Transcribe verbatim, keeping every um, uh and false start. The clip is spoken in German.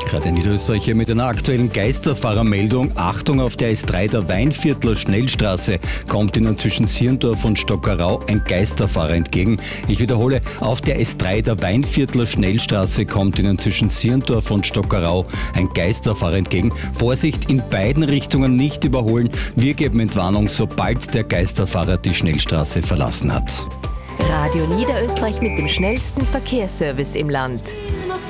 Gerade in Niederösterreich hier mit einer aktuellen Geisterfahrermeldung. Achtung, auf der S drei der Weinviertler Schnellstraße kommt Ihnen zwischen Sierndorf und Stockerau ein Geisterfahrer entgegen. Ich wiederhole, auf der S drei der Weinviertler Schnellstraße kommt Ihnen zwischen Sierndorf und Stockerau ein Geisterfahrer entgegen. Vorsicht, in beiden Richtungen nicht überholen. Wir geben Entwarnung, sobald der Geisterfahrer die Schnellstraße verlassen hat. Radio Niederösterreich mit dem schnellsten Verkehrsservice im Land.